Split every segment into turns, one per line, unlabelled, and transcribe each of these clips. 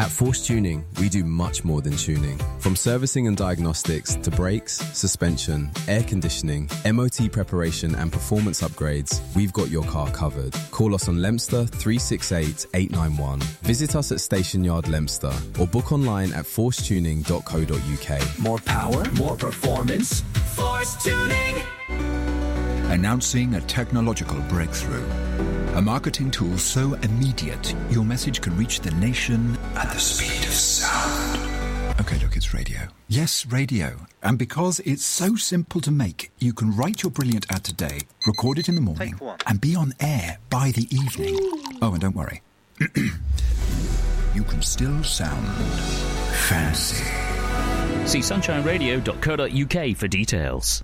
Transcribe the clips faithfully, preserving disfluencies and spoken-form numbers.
At Force Tuning, we do much more than tuning. From servicing and diagnostics to brakes, suspension, air conditioning, M O T preparation and performance upgrades, we've got your car covered. Call us on Leominster three six eight, eight nine one. Visit us at Station Yard Leominster or book online at force tuning dot co dot uk.
More power, more performance. Force Tuning.
Announcing a technological breakthrough. A marketing tool so immediate, your message can reach the nation at the speed of sound. Okay, look, it's radio. Yes, radio. And because it's so simple to make, you can write your brilliant ad today, record it in the morning, and be on air by the evening. Oh, and don't worry. You can still sound fancy.
See sunshine radio dot co dot uk for details.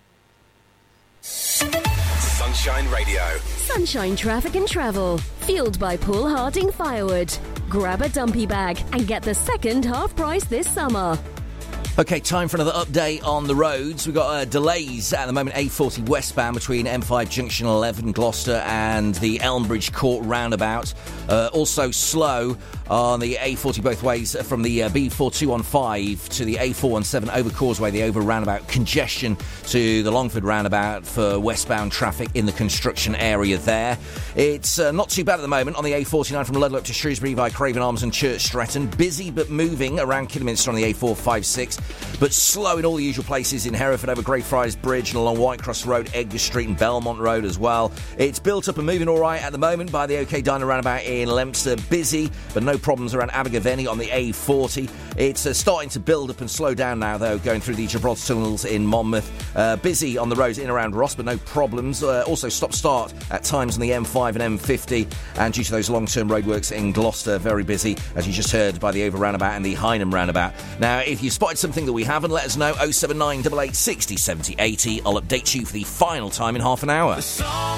Sunshine Radio.
Sunshine Traffic and Travel. Fueled by Paul Harding Firewood. Grab a dumpy bag and get the second half price this summer.
OK, time for another update on the roads. We've got uh, delays at the moment, A forty westbound between M five Junction eleven, Gloucester, and the Elmbridge Court roundabout. Uh, also slow on the A forty both ways from the uh, B four two one five to the A four one seven over Causeway, the over roundabout. Congestion to the Longford roundabout for westbound traffic in the construction area there. It's uh, not too bad at the moment on the A forty-nine from Ludlow up to Shrewsbury via Craven Arms and Church Stretton. Busy but moving around Kidderminster on the A four fifty-six, but slow in all the usual places in Hereford over Greyfriars Bridge and along Whitecross Road, Edgar Street and Belmont Road as well. It's built up and moving all right at the moment by the OK Diner roundabout in Leominster. Busy, but no problems around Abergavenny on the A forty. It's uh, starting to build up and slow down now, though, going through the Gibraltar tunnels in Monmouth. Uh, busy on the roads in and around Ross, but no problems. Uh, also stop-start at times on the M five and M fifty, and due to those long-term roadworks in Gloucester, very busy, as you just heard, by the over roundabout and the Hynham roundabout. Now, if you spotted something that we haven't, let us know. oh seven nine eight eight, sixty, seventy, eighty. I'll update you for the final time in half an hour.
The song